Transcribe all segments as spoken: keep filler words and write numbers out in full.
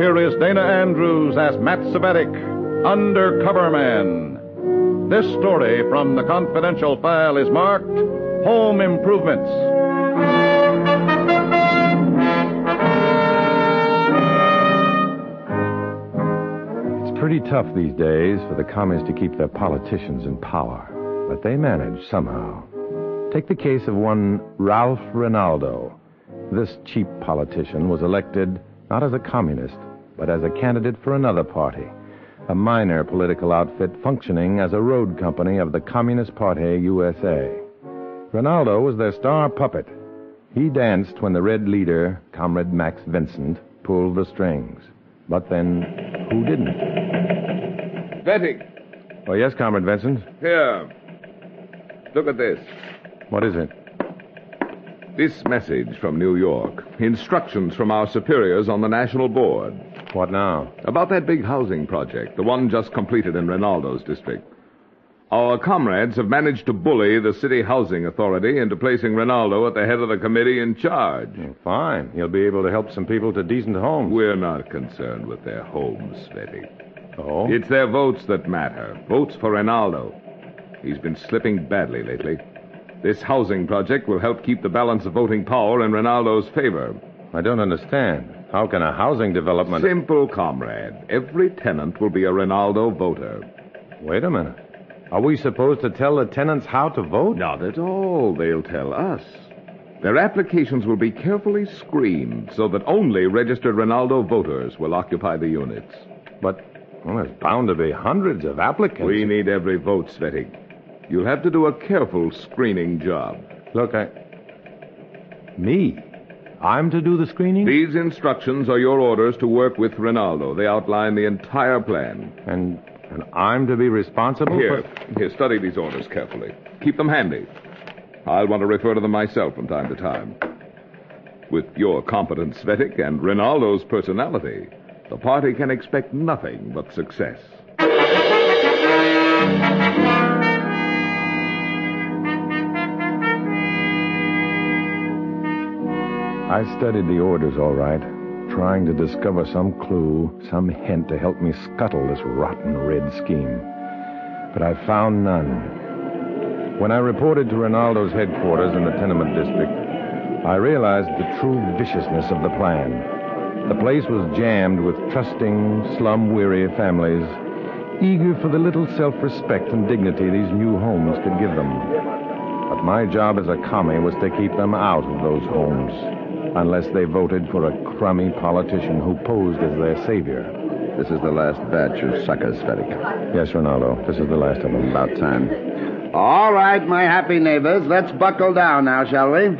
Here is Dana Andrews as Matt Cvetic, Undercover Man. This story from the confidential file is marked Home Improvements. It's pretty tough these days for the commies to keep their politicians in power, but they manage somehow. Take the case of one Ralph Rinaldo. This cheap politician was elected not as a communist, but as a candidate for another party, a minor political outfit functioning as a road company of the Communist Party U S A. Rinaldo was their star puppet. He danced when the Red leader, Comrade Max Vincent, pulled the strings. But then, who didn't? Cvetic. Oh, yes, Comrade Vincent? Here. Look at this. What is it? This message from New York. Instructions from our superiors on the National Board. What now? About that big housing project, the one just completed in Rinaldo's district. Our comrades have managed to bully the City Housing Authority into placing Rinaldo at the head of the committee in charge. Oh, fine. He'll be able to help some people to decent homes. We're not concerned with their homes, Cvetic. Oh? It's their votes that matter. Votes for Rinaldo. He's been slipping badly lately. This housing project will help keep the balance of voting power in Rinaldo's favor. I don't understand. How can a housing development... Simple, comrade. Every tenant will be a Rinaldo voter. Wait a minute. Are we supposed to tell the tenants how to vote? Not at all. They'll tell us. Their applications will be carefully screened so that only registered Rinaldo voters will occupy the units. But, well, there's bound to be hundreds of applicants. We need every vote, Cvetic. You'll have to do a careful screening job. Look, I... Me? I'm to do the screening? These instructions are your orders to work with Rinaldo. They outline the entire plan. And... And I'm to be responsible Here, for... here, study these orders carefully. Keep them handy. I'll want to refer to them myself from time to time. With your competence, Cvetic, and Rinaldo's personality, the party can expect nothing but success. I studied the orders all right, trying to discover some clue, some hint to help me scuttle this rotten red scheme. But I found none. When I reported to Rinaldo's headquarters in the tenement district, I realized the true viciousness of the plan. The place was jammed with trusting, slum-weary families, eager for the little self-respect and dignity these new homes could give them. But my job as a commie was to keep them out of those homes, unless they voted for a crummy politician who posed as their savior. This is the last batch of suckers, Cvetic. Yes, Rinaldo. This is the last of them. About time. All right, my happy neighbors. Let's buckle down now, shall we?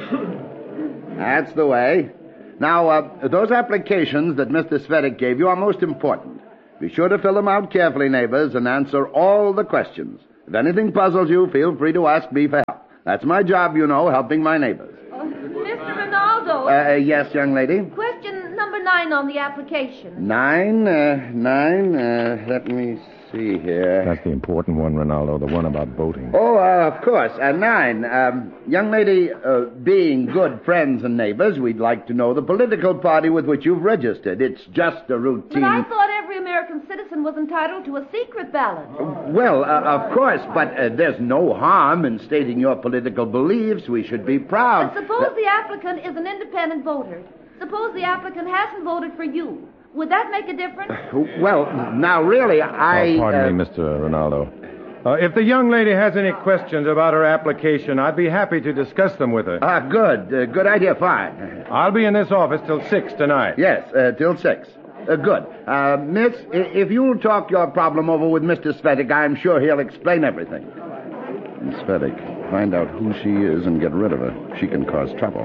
That's the way. Now, uh, those applications that Mister Cvetic gave you are most important. Be sure to fill them out carefully, neighbors, and answer all the questions. If anything puzzles you, feel free to ask me for help. That's my job, you know, helping my neighbors. Mister Rinaldo. Uh, yes, young lady? Question number nine on the application. Nine, uh, nine, uh, let me see here. That's the important one, Rinaldo, the one about voting. Oh, uh, of course, uh, nine. Um, young lady, uh, being good friends and neighbors, we'd like to know the political party with which you've registered. It's just a routine... But I thought every American citizen was entitled to a secret ballot. Well, uh, of course, but uh, there's no harm in stating your political beliefs. We should be proud. But suppose the applicant is an independent voter. Suppose the applicant hasn't voted for you. Would that make a difference? Well, now, really, I... Oh, pardon uh, me, Mister Rinaldo. Uh, if the young lady has any questions about her application, I'd be happy to discuss them with her. Ah, good. Uh, good idea. Fine. I'll be in this office till six tonight. Yes, uh, till six. Uh, good. Uh, miss, i- if you'll talk your problem over with Mister Cvetic, I'm sure he'll explain everything. Miss Cvetic, find out who she is and get rid of her. She can cause trouble.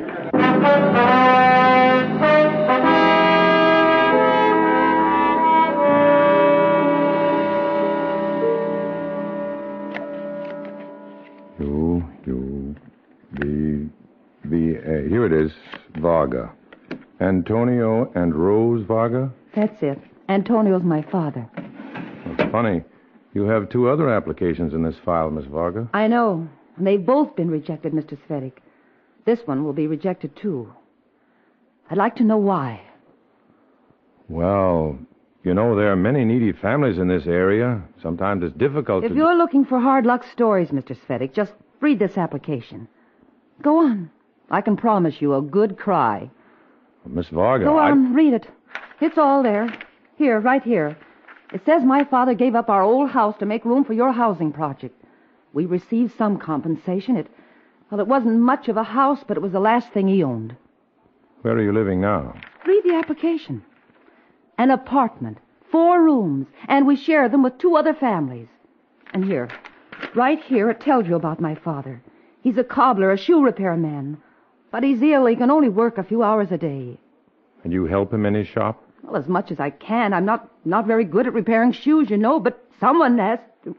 U, U, V, V, A. Here it is, Varga. Antonio and Rose Varga? That's it. Antonio's my father. It's funny. You have two other applications in this file, Miss Varga. I know. And they've both been rejected, Mister Cvetic. This one will be rejected, too. I'd like to know why. Well, you know, there are many needy families in this area. Sometimes it's difficult If to... you're looking for hard luck stories, Mister Svetic, just read this application. Go on. I can promise you a good cry. Miss Varga, Go I- on, read it. It's all there. Here, right here. It says my father gave up our old house to make room for your housing project. We received some compensation. It, well, it wasn't much of a house, but it was the last thing he owned. Where are you living now? Read the application. An apartment, four rooms, and we share them with two other families. And here, right here, it tells you about my father. He's a cobbler, a shoe repairman. But he's ill. He can only work a few hours a day. And you help him in his shop? Well, as much as I can. I'm not, not very good at repairing shoes, you know, but someone has to.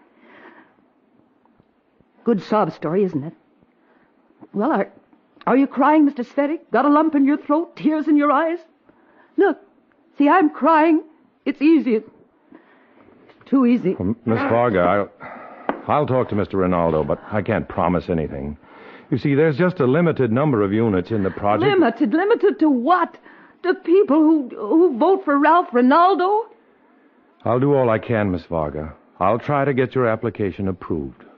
Good sob story, isn't it? Well, are, are you crying, Mister Svetic? Got a lump in your throat, tears in your eyes? Look, see, I'm crying. It's easy. It's too easy. Well, Miss Varga, I'll, I'll talk to Mister Rinaldo, but I can't promise anything. You see, there's just a limited number of units in the project. Limited? Limited to what? To people who, who vote for Ralph Rinaldo? I'll do all I can, Miss Varga. I'll try to get your application approved.